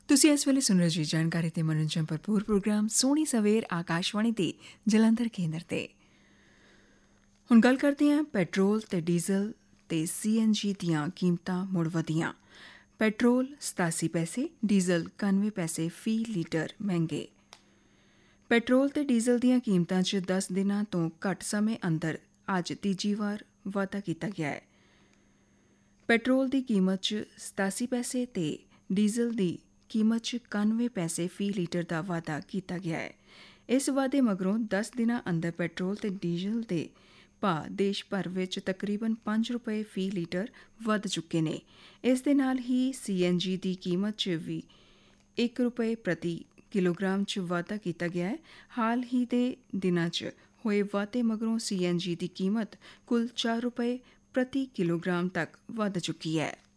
ਤੁਸੀਂ ਇਸ ਵੇਲੇ ਸੁਣ ਰਹੇ ਜੀ ਜਾਣਕਾਰੀ ਤੇ ਮਨੋਰੰਜਨ ਭਰਪੂਰ ਪ੍ਰੋਗਰਾਮ ਸੋਹਣੀ ਸਵੇਰ ਆਕਾਸ਼ਵਾਣੀ ਤੇ ਜਲੰਧਰ ਕੇਂਦਰ ਤੇ। ਹੁਣ ਗੱਲ ਕਰਦੇ ਹਾਂ ਪੈਟਰੋਲ ਤੇ ਡੀਜ਼ਲ ਤੇ CNG ਦੀਆਂ ਕੀਮਤਾਂ ਮੁੜ ਵਧੀਆਂ। ਪੈਟਰੋਲ 87 ਪੈਸੇ, ਡੀਜ਼ਲ 91 ਪੈਸੇ ਫੀ ਲੀਟਰ ਮਹਿੰਗੇ। ਪੈਟਰੋਲ ਤੇ ਡੀਜ਼ਲ ਦੀਆਂ ਕੀਮਤਾਂ 'ਚ 10 ਦਿਨਾਂ ਤੋਂ ਘੱਟ ਸਮੇਂ ਅੰਦਰ ਅੱਜ ਤੀਜੀ ਵਾਰ ਵਾਧਾ ਕੀਤਾ ਗਿਆ ਹੈ। ਪੈਟਰੋਲ ਦੀ ਕੀਮਤ 'ਚ 87 ਪੈਸੇ ਤੇ ਡੀਜ਼ਲ ਦੀ ਕੀਮਤ 'ਚ 91 ਪੈਸੇ ਫੀ ਲੀਟਰ ਦਾ ਵਾਧਾ ਕੀਤਾ ਗਿਆ ਹੈ। ਇਸ ਵਾਧੇ ਮਗਰੋਂ 10 ਦਿਨਾਂ ਅੰਦਰ ਪੈਟਰੋਲ ਤੇ ਡੀਜ਼ਲ ਦੇ ਭਾਅ ਦੇਸ਼ ਭਰ ਵਿੱਚ ਤਕਰੀਬਨ 5 ਰੁਪਏ ਫੀ ਲੀਟਰ ਵੱਧ ਚੁੱਕੇ ਨੇ। ਇਸ ਦੇ ਨਾਲ ਹੀ CNG ਦੀ ਕੀਮਤ 'ਚ ਵੀ 1 ਰੁਪਏ ਪ੍ਰਤੀ ਕਿਲੋਗ੍ਰਾਮ 'ਚ ਵਾਧਾ ਕੀਤਾ ਗਿਆ ਹੈ। ਹਾਲ ਹੀ ਦੇ ਦਿਨਾਂ 'ਚ ਹੋਏ ਵਾਧੇ ਮਗਰੋਂ CNG ਦੀ ਕੀਮਤ ਕੁੱਲ 4 ਰੁਪਏ ਪ੍ਰਤੀ ਕਿਲੋਗ੍ਰਾਮ ਤੱਕ ਵੱਧ ਚੁੱਕੀ ਹੈ।